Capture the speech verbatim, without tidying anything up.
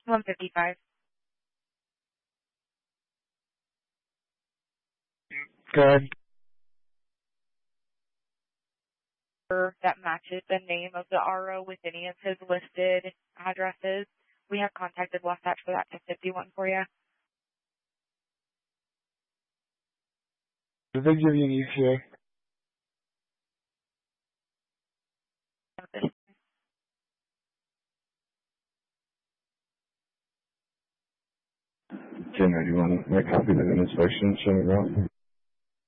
one fifty-five. Good. That matches the name of the R O with any of his listed addresses. We have contacted Wasatch for that ten fifty-one for you. Did they give you an E T A? ten ninety-one, my copy of the inspection, show me around.